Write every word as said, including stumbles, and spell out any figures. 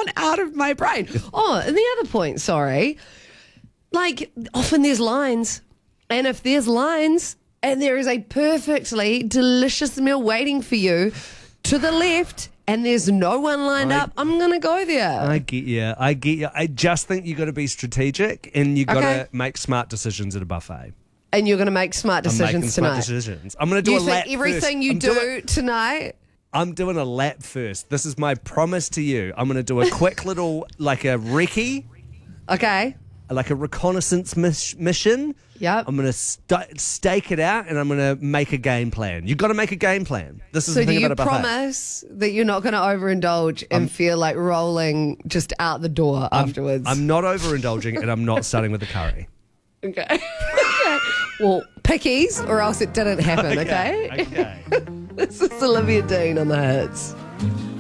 gone out of my brain. Oh, and the other point, sorry. Like, often there's lines. And if there's lines and there is a perfectly delicious meal waiting for you to the left and there's no one lined I, up, I'm going to go there. I get you. I get you. I just think you got to be strategic and you got to Okay. make smart decisions at a buffet. And you're going to make smart I'm making decisions smart tonight. decisions. I'm going to do You a lap think everything first. you I'm do doing- tonight... I'm doing a lap first. This is my promise to you. I'm going to do a quick little, like a recce, Okay. like a reconnaissance mis- mission. Yep. I'm going to st- stake it out and I'm going to make a game plan. You've got to make a game plan. This is So the do thing you about a buffet. promise that you're not going to overindulge and feel like rolling just out the door afterwards? I'm not overindulging and I'm not starting with the curry. Okay. Okay. Well, pickies or else it didn't happen, okay? Okay. This is Olivia Dean on the Hits.